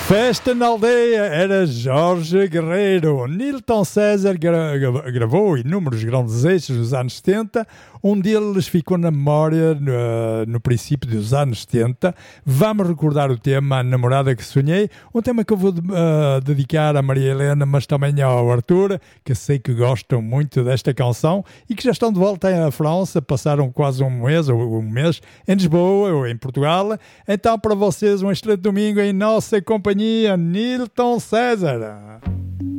Festa na aldeia era Jorge Guerreiro. Nilton César gravou inúmeros grandes eixos nos anos 70. Um deles ficou na memória no princípio dos anos 70. Vamos recordar o tema A Namorada que Sonhei, um tema que eu vou dedicar à Maria Helena, mas também ao Arthur, que sei que gostam muito desta canção e que já estão de volta à França, passaram quase um mês em Lisboa ou em Portugal. Então, para vocês, um excelente domingo em nossa companhia, Nilton César.